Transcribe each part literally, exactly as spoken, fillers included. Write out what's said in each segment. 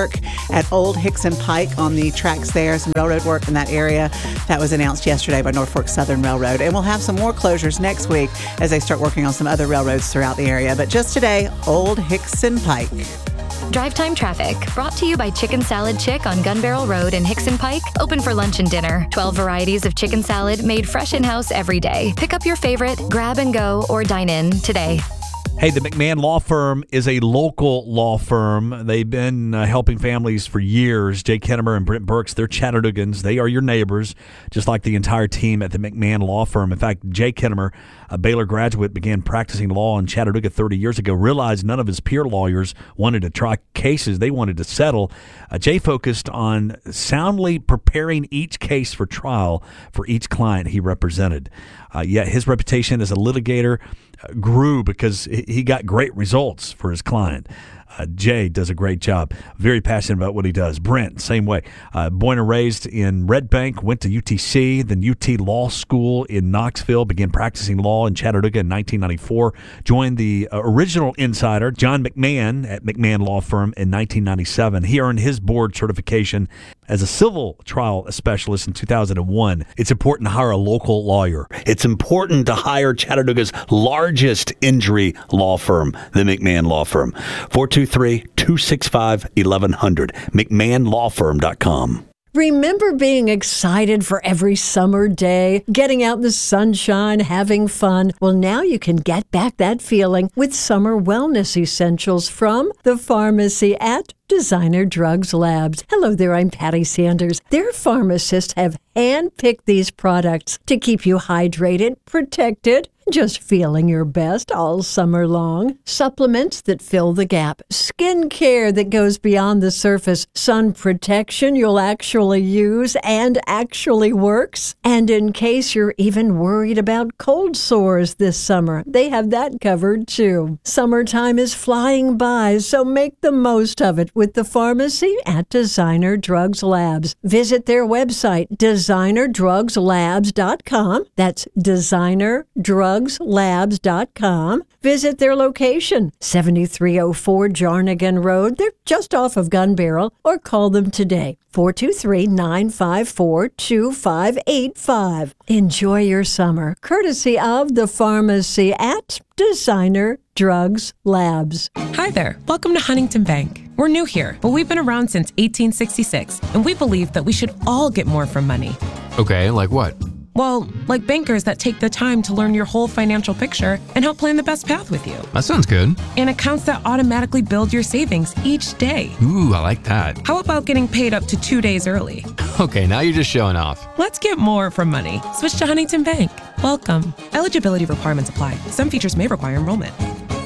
work at Old Hickson Pike on the tracks there, some railroad work in that area. That was announced yesterday by Norfolk Southern Railroad. And we'll have some more closures next week as they start working on some other railroads throughout the area. But just today, Old Hickson Pike. Drive Time Traffic, brought to you by Chicken Salad Chick on Gun Barrel Road in Hickson Pike. Open for lunch and dinner. twelve varieties of chicken salad made fresh in-house every day. Pick up your favorite, grab and go, or dine in today. Hey, the McMahon Law Firm is a local law firm. They've been uh, helping families for years. Jay Kennemer and Brent Burks, they're Chattanoogans. They are your neighbors, just like the entire team at the McMahon Law Firm. In fact, Jay Kennemer, a Baylor graduate, began practicing law in Chattanooga thirty years ago, realized none of his peer lawyers wanted to try cases. They wanted to settle. Uh, Jay focused on soundly preparing each case for trial for each client he represented. Uh, yet his reputation as a litigator grew because he got great results for his client. Uh, Jay does a great job. Very passionate about what he does. Brent, same way. Uh, born and raised in Red Bank, went to U T C, then U T Law School in Knoxville, began practicing law in Chattanooga in nineteen ninety-four, joined the uh, original insider, John McMahon, at McMahon Law Firm in nineteen ninety-seven. He earned his board certification as a civil trial specialist in two thousand one. It's important to hire a local lawyer. It's important to hire Chattanooga's largest injury law firm, the McMahon Law Firm. four two three, two six five, eleven hundred. McMahon Law Firm dot com. Remember being excited for every summer day, getting out in the sunshine, having fun? Well, now you can get back that feeling with summer wellness essentials from the pharmacy at Designer Drugs Labs. Hello there, I'm Patty Sanders. Their pharmacists have handpicked these products to keep you hydrated, protected, just feeling your best all summer long. Supplements that fill the gap. Skin care that goes beyond the surface. Sun protection you'll actually use and actually works. And in case you're even worried about cold sores this summer, they have that covered too. Summertime is flying by, so make the most of it with the pharmacy at Designer Drugs Labs. Visit their website, designer drugs labs dot com. That's designer drugs labs dot com. Visit their location, seventy-three oh four Jarnigan Road. They're just off of Gun Barrel, or call them today, four two three, nine five four, two five eight five. Enjoy your summer, courtesy of the pharmacy at Designer Drugs Labs. Hi there. Welcome to Huntington Bank. We're new here, but we've been around since eighteen sixty-six, and we believe that we should all get more from money. Okay, like what? Well, like bankers that take the time to learn your whole financial picture and help plan the best path with you. That sounds good. And accounts that automatically build your savings each day. Ooh, I like that. How about getting paid up to two days early? Okay, now you're just showing off. Let's get more from money. Switch to Huntington Bank. Welcome. Eligibility requirements apply. Some features may require enrollment.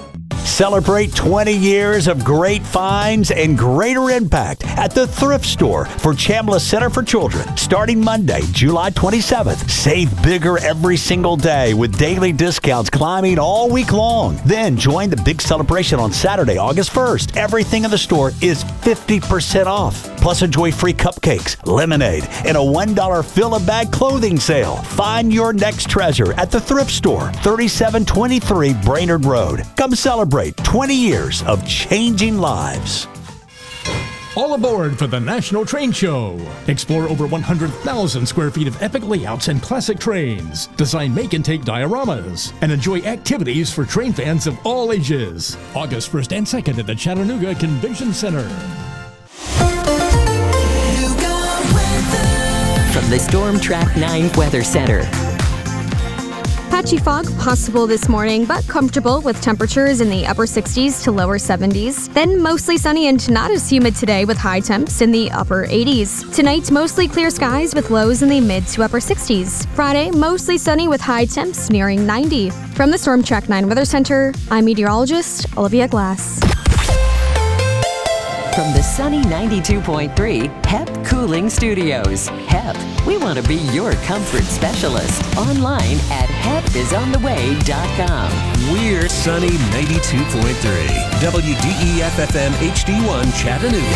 Celebrate twenty years of great finds and greater impact at the Thrift Store for Chambliss Center for Children. Starting Monday, July twenty-seventh. Save bigger every single day with daily discounts climbing all week long. Then join the big celebration on Saturday, August first. Everything in the store is fifty percent off. Plus enjoy free cupcakes, lemonade, and a one dollar fill-a-bag clothing sale. Find your next treasure at the Thrift Store, thirty-seven twenty-three Brainerd Road. Come celebrate twenty years of changing lives. All aboard for the National Train Show. Explore over one hundred thousand square feet of epic layouts and classic trains. Design, make, and take dioramas. And enjoy activities for train fans of all ages. August first and second at the Chattanooga Convention Center. From the Storm Track nine Weather Center. Patchy fog possible this morning, but comfortable with temperatures in the upper sixties to lower seventies. Then mostly sunny and not as humid today with high temps in the upper eighties. Tonight, mostly clear skies with lows in the mid to upper sixties. Friday, mostly sunny with high temps nearing ninety. From the Storm Track nine Weather Center, I'm meteorologist Olivia Glass. From the sunny ninety-two point three H E P Cooling Studios. H E P, we want to be your comfort specialist. Online at H E P is on the way dot com. We're sunny ninety-two point three W D E F F M H D one Chattanooga.